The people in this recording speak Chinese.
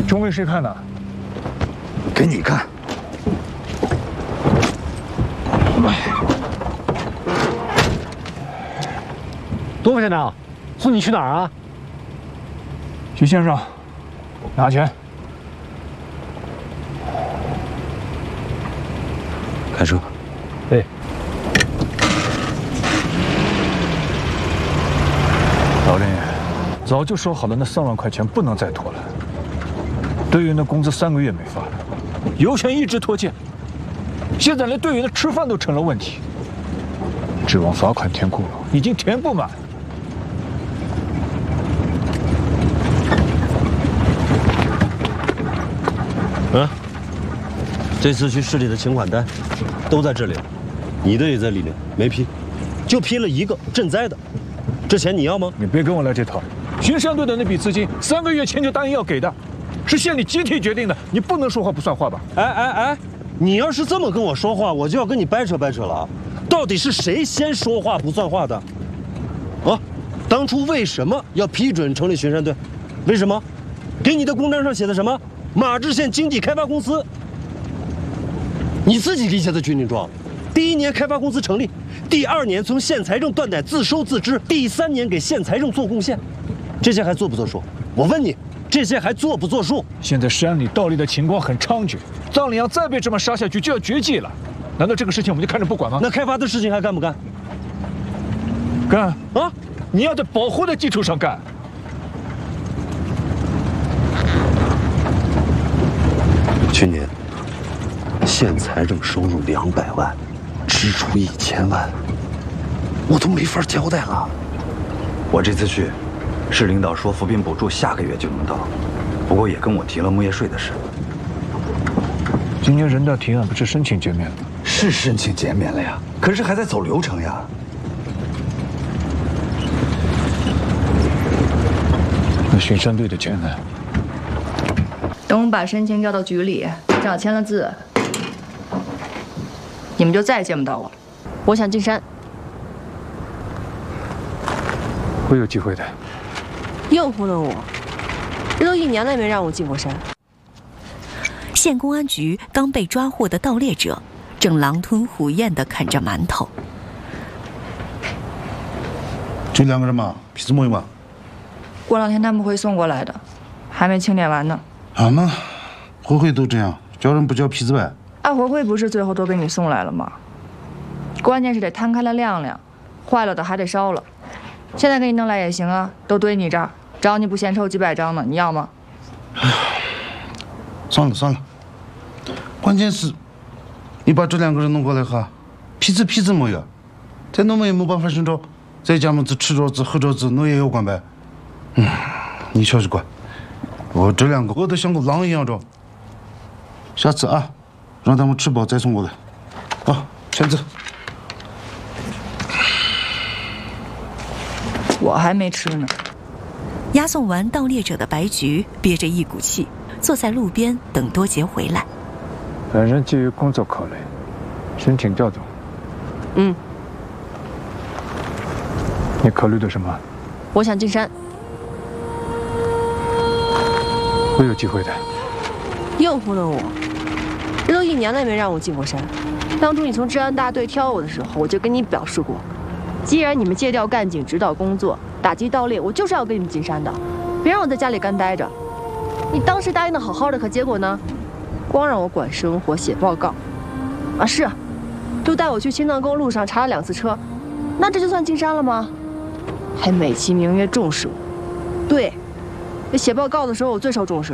钟给谁看的？ 给你看。 多少钱呢？送你去哪儿啊？ 徐先生，拿钱。 开车。 哎。 老林，早就说好了，那3万块钱不能再拖了。队员的工资3个月没发了，油钱一直拖欠，现在连队员的吃饭都成了问题。指望罚款填窟窿，已经填不满。 这次去市里的请款单，都在这里了，你的也在里面，没批，就批了一个赈灾的，这钱你要吗？ 你别跟我来这套。巡山队的那笔资金3个月前就答应要给的，是县里集体决定的，你不能说话不算话吧？ 哎，你要是这么跟我说话，我就要跟你掰扯掰扯了啊！到底是谁先说话不算话的？啊，当初为什么要批准成立巡山队？为什么？给你的公章上写的什么？马志县经济开发公司。你自己理解的军令状，第1年开发公司成立，第2年从县财政断贷自收自支，第3年给县财政做贡献，这些还作不作数？我问你，这些还作不作数？ 现在山里盗猎的情况很猖獗，藏羚羊再被这么杀下去就要绝迹了，难道这个事情我们就看着不管吗？ 那开发的事情还干不干？ 干啊！你要在保护的基础上干。 去年县财政收入200万，支出1000万，我都没法交代了。 我这次去，市领导说扶贫补助下个月就能到，不过也跟我提了木业税的事。 今年人大提案不是申请减免了？ 是申请减免了呀，可是还在走流程呀。那巡山队的钱呢？ 等我们把申请交到局里，正好签了字，你们就再也见不到我了。我想进山， 会有机会的。 又糊弄我，这都1年了也没让我进过山。 县公安局刚被抓获的盗猎者，正狼吞虎咽地啃着馒头。 这2个人嘛，痞子摸一嘛。 过2天他们会送过来的，还没清点完呢。 啊，那回都这样，叫人不叫痞子呗？ 回不是最后都给你送来了吗？关键是得摊开了晾晾，坏了的还得烧了。现在给你弄来也行啊，都堆你这儿，找你不嫌臭几百张呢，你要吗？ 算了，关键是，你把这2个人弄过来哈，痞子没有，再弄么也没办法寻找，在家么子吃着子喝着子，那也有关呗。你瞧着管。我这2个饿得像个狼一样着，下次啊，让他们吃饱再送过来。啊，签字。 我还没吃呢。 押送完盗猎者的白菊憋着一股气，坐在路边等多杰回来。 本人基于工作考虑，申请调动。你考虑的什么？ 我想进山。 会有机会的。 又糊弄我，这都1年了也没让我进过山。当初你从治安大队挑我的时候，我就跟你表示过，既然你们借调干警指导工作，打击盗猎，我就是要跟你们进山的，别让我在家里干待着。你当时答应的好好的，可结果呢？光让我管生活、写报告。啊，是啊，都带我去青藏公路上查了2次车，那这就算进山了吗？还美其名曰重视我。对，写报告的时候我最受重视了。